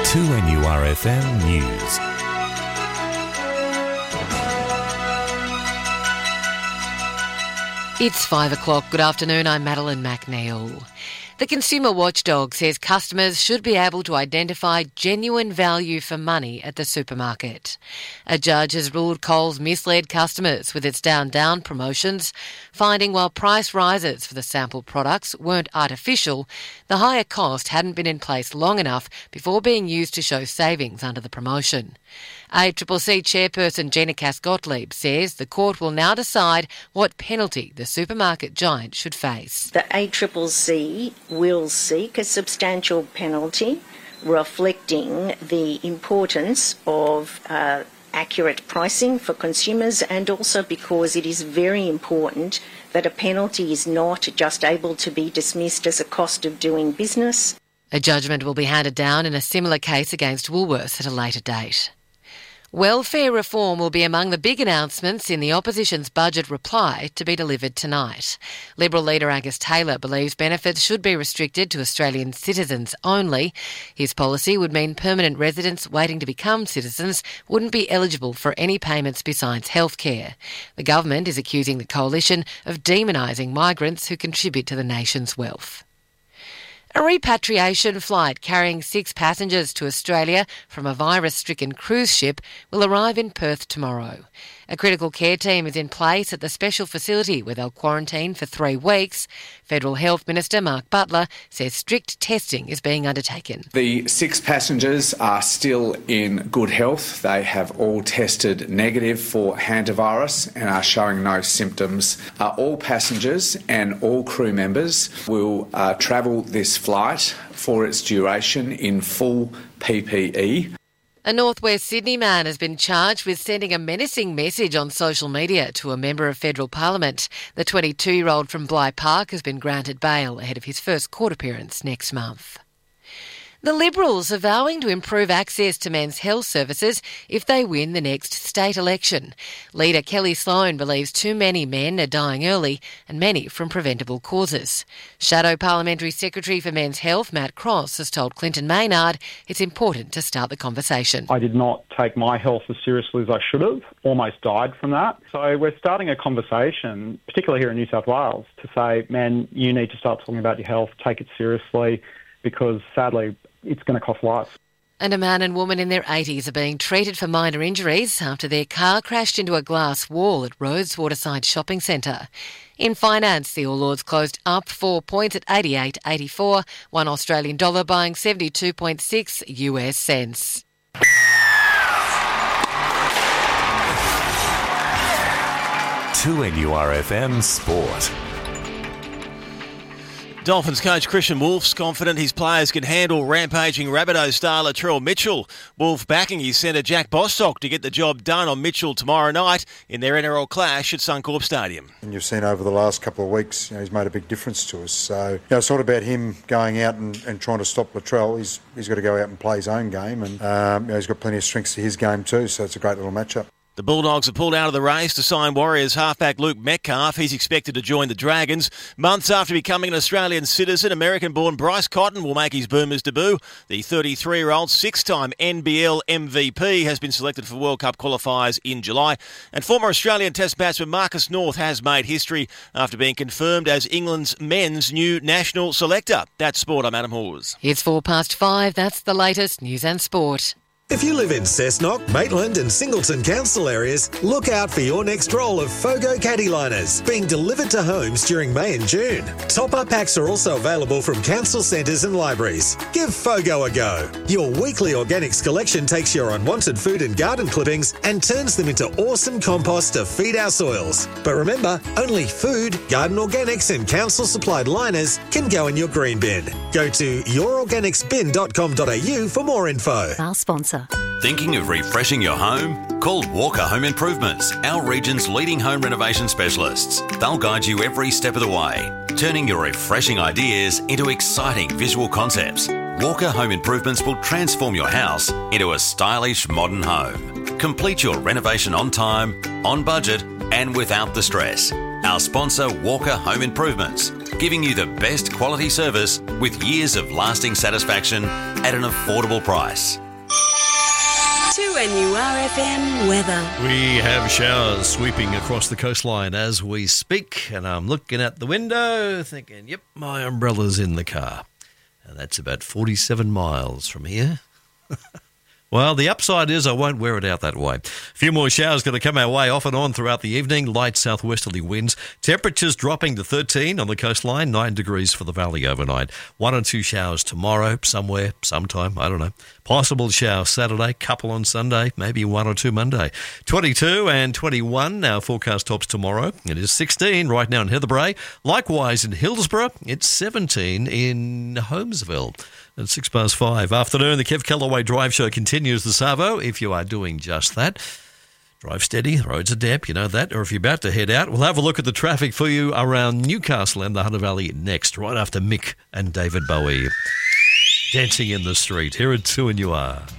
2NURFM News. It's 5 o'clock. Good afternoon, I'm Madeline McNeil. The Consumer Watchdog says customers should be able to identify genuine value for money at the supermarket. A judge has ruled Coles misled customers with its down promotions, finding while price rises for the sample products weren't artificial, the higher cost hadn't been in place long enough before being used to show savings under the promotion. ACCC chairperson Gina Cass-Gottlieb says the court will now decide what penalty the supermarket giant should face. The ACCC will seek a substantial penalty reflecting the importance of accurate pricing for consumers, and also because it is very important that a penalty is not just able to be dismissed as a cost of doing business. A judgment will be handed down in a similar case against Woolworths at a later date. Welfare reform will be among the big announcements in the opposition's budget reply to be delivered tonight. Liberal leader Angus Taylor believes benefits should be restricted to Australian citizens only. His policy would mean permanent residents waiting to become citizens wouldn't be eligible for any payments besides healthcare. The government is accusing the coalition of demonising migrants who contribute to the nation's wealth. A repatriation flight carrying 6 passengers to Australia from a virus-stricken cruise ship will arrive in Perth tomorrow. A critical care team is in place at the special facility where they'll quarantine for 3 weeks. Federal Health Minister Mark Butler says strict testing is being undertaken. The 6 passengers are still in good health. They have all tested negative for hantavirus and are showing no symptoms. All passengers and all crew members will travel this flight for its duration in full PPE. A North West Sydney man has been charged with sending a menacing message on social media to a member of federal parliament. The 22-year-old from Bligh Park has been granted bail ahead of his first court appearance next month. The Liberals are vowing to improve access to men's health services if they win the next state election. Leader Kelly Sloan believes too many men are dying early and many from preventable causes. Shadow Parliamentary Secretary for Men's Health, Matt Cross, has told Clinton Maynard it's important to start the conversation. I did not take my health as seriously as I should have, almost died from that. So we're starting a conversation, particularly here in New South Wales, to say, man, you need to start talking about your health, take it seriously, because sadly, it's going to cost lives. And a man and woman in their 80s are being treated for minor injuries after their car crashed into a glass wall at Rhodes Waterside Shopping Centre. In finance, the All Ords closed up 4 points at 88.84, $1 Australian dollar buying 72.6 US cents. To NURFM Sport. Dolphins coach Christian Wolf's confident his players can handle rampaging Rabbitohs star Latrell Mitchell. Wolf backing his centre Jack Bostock to get the job done on Mitchell tomorrow night in their NRL clash at Suncorp Stadium. And you've seen over the last couple of weeks, he's made a big difference to us. So, it's not about him going out and trying to stop Latrell. He's got to go out and play his own game, and he's got plenty of strengths to his game too. So it's a great little matchup. The Bulldogs have pulled out of the race to sign Warriors halfback Luke Metcalf. He's expected to join the Dragons. Months after becoming an Australian citizen, American-born Bryce Cotton will make his Boomers debut. The 33-year-old 6-time NBL MVP has been selected for World Cup qualifiers in July. And former Australian Test batsman Marcus North has made history after being confirmed as England's men's new national selector. That's Sport. I'm Adam Hawes. It's 5:04. That's the latest news and sport. If you live in Cessnock, Maitland and Singleton council areas, look out for your next roll of Fogo caddy liners being delivered to homes during May and June. Top-up packs are also available from council centres and libraries. Give Fogo a go. Your weekly organics collection takes your unwanted food and garden clippings and turns them into awesome compost to feed our soils. But remember, only food, garden organics and council-supplied liners can go in your green bin. Go to yourorganicsbin.com.au for more info. Our sponsor. Thinking of refreshing your home? Call Walker Home Improvements, our region's leading home renovation specialists. They'll guide you every step of the way, turning your refreshing ideas into exciting visual concepts. Walker Home Improvements will transform your house into a stylish modern home. Complete your renovation on time, on budget, and without the stress. Our sponsor, Walker Home Improvements. giving you the best quality service with years of lasting satisfaction at an affordable price. 2NURFM weather. We have showers sweeping across the coastline as we speak, and I'm looking at the window thinking, yep, my umbrella's in the car. And that's about 47 miles from here. Well, the upside is I won't wear it out that way. A few more showers going to come our way off and on throughout the evening. Light southwesterly winds. Temperatures dropping to 13 on the coastline, 9 degrees for the valley overnight. 1 or 2 showers tomorrow, somewhere, sometime, I don't know. Possible shower Saturday, couple on Sunday, maybe 1 or 2 Monday. 22 and 21, our forecast tops tomorrow. It is 16 right now in Heatherbrae. Likewise in Hillsborough, it's 17 in Holmesville. At 5:06. Afternoon, the Kev Callaway Drive Show continues the Savo. If you are doing just that, drive steady, the roads are damp, you know that. Or if you're about to head out, we'll have a look at the traffic for you around Newcastle and the Hunter Valley next, right after Mick and David Bowie. Dancing in the Street, here at 2NUR.